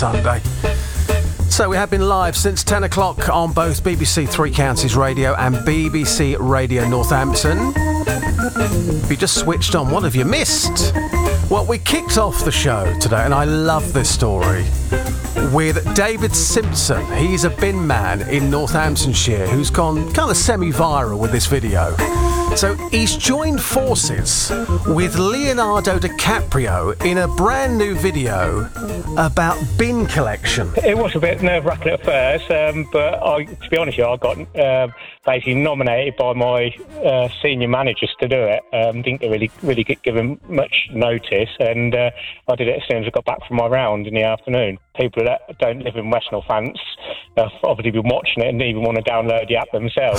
Sunday. So we have been live since 10 o'clock on both BBC Three Counties Radio and BBC Radio Northampton. If you just switched on, what have you missed? Well, we kicked off the show today, and I love this story, with David Simpson. He's a bin man in Northamptonshire who's gone kind of semi-viral with this video. So he's joined forces with Leonardo DiCaprio in a brand new video about bin collection. It was a bit nerve-wracking at first, but to be honest with you, I got basically nominated by my senior managers to do it. Didn't really get given much notice, and I did it as soon as I got back from my round in the afternoon. People that don't live in West Northampton have obviously been watching it and even want to download the app themselves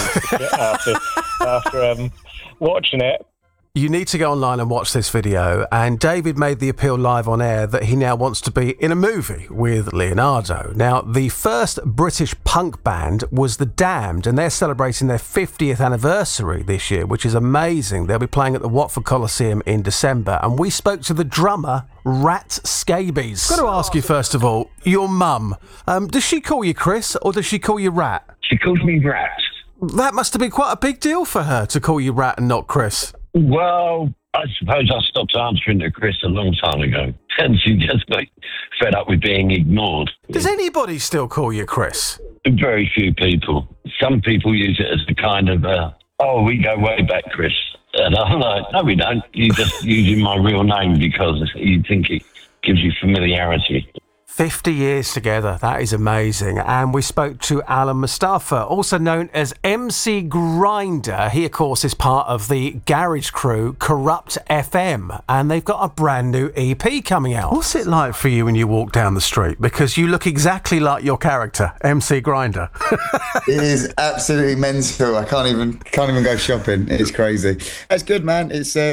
after watching it. You need to go online and watch this video, and David made the appeal live on air that he now wants to be in a movie with Leonardo. Now, the first British punk band was The Damned, and they're celebrating their 50th anniversary this year, which is amazing. They'll be playing at the Watford Coliseum in December, and we spoke to the drummer, Rat Scabies. I've got to ask you, first of all, your mum, does she call you Chris, or does she call you Rat? She calls me Rat. That must have been quite a big deal for her to call you Rat and not Chris. Well, I suppose I stopped answering to Chris a long time ago, and she just got fed up with being ignored. Does anybody still call you Chris? Very few people. Some people use it as a kind of, we go way back, Chris. And I'm like, no, we don't. You're just using my real name because you think it gives you familiarity. 50 years together, that is amazing. And we spoke to Alan Mustafa, also known as MC Grinder. He, of course, is part of the garage crew Corrupt FM, and they've got a brand new EP coming out. What's it like for you when you walk down the street? Because you look exactly like your character, MC Grinder. It is absolutely mental. I can't even go shopping. It's crazy. It's good, man.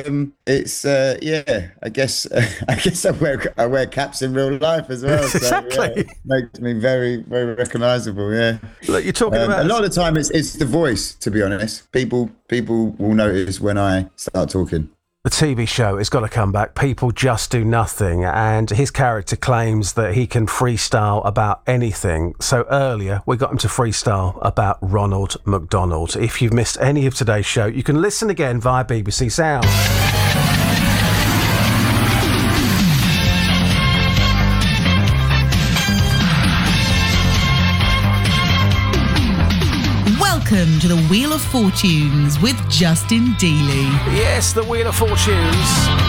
I guess I wear caps in real life as well. Exactly. So, yeah, makes me very, very recognisable, yeah. Look, you're talking about... A lot of the time it's the voice, to be honest. People will notice when I start talking. The TV show has got to come back. People Just Do Nothing, and his character claims that he can freestyle about anything. So earlier, we got him to freestyle about Ronald McDonald. If you've missed any of today's show, you can listen again via BBC Sound. Welcome to the Wheel of Fortunes with Justin Dealey. Yes, the Wheel of Fortunes.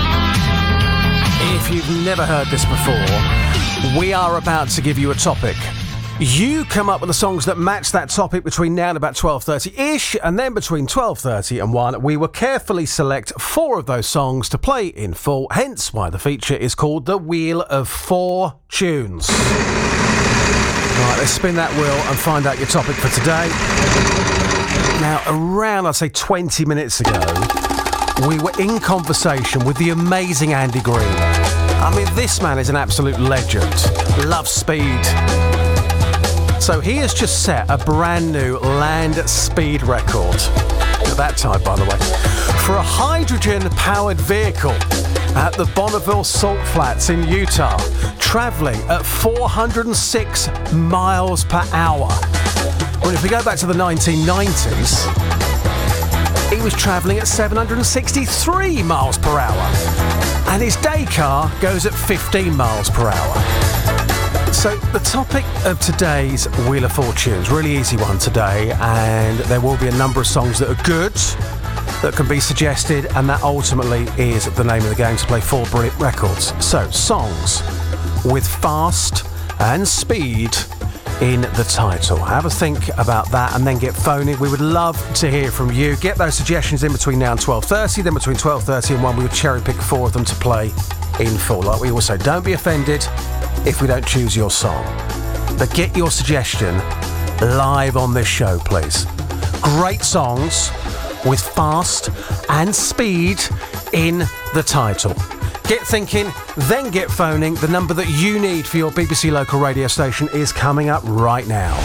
If you've never heard this before, we are about to give you a topic. You come up with the songs that match that topic between now and about 12:30-ish, and then between 12:30 and 1, we will carefully select 4 of those songs to play in full, hence why the feature is called the Wheel of Fortunes. Right, let's spin that wheel and find out your topic for today. Now, around, I'd say 20 minutes ago, we were in conversation with the amazing Andy Green. I mean, this man is an absolute legend. Loves speed. So he has just set a brand new land speed record, at that time, by the way, for a hydrogen-powered vehicle at the Bonneville Salt Flats in Utah, travelling at 406 miles per hour. Well, if we go back to the 1990s, he was travelling at 763 miles per hour. And his day car goes at 15 miles per hour. So the topic of today's Wheel of Fortunes, really easy one today, and there will be a number of songs that are good, that can be suggested, and that ultimately is the name of the game, to play 4 brilliant records. So, songs with fast and speed in the title. Have a think about that and then get phoning. We would love to hear from you. Get those suggestions in between now and 12:30. Then between 12:30 and 1, we would cherry pick 4 of them to play in full. Like we always say, don't be offended if we don't choose your song. But get your suggestion live on this show, please. Great songs with fast and speed in the title. Get thinking, then get phoning. The number that you need for your BBC local radio station is coming up right now.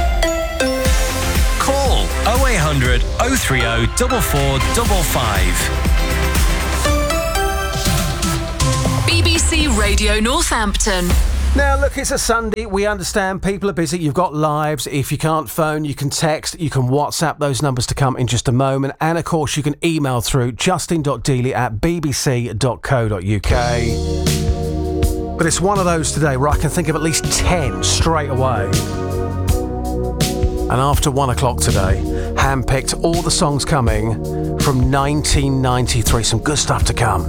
Call 0800 030 4455. BBC Radio Northampton. Now, look, it's a Sunday. We understand people are busy. You've got lives. If you can't phone, you can text. You can WhatsApp those numbers to come in just a moment. And, of course, you can email through justin.dealey@bbc.co.uk. But it's one of those today where I can think of at least 10 straight away. And after 1 o'clock today, handpicked all the songs coming from 1993. Some good stuff to come.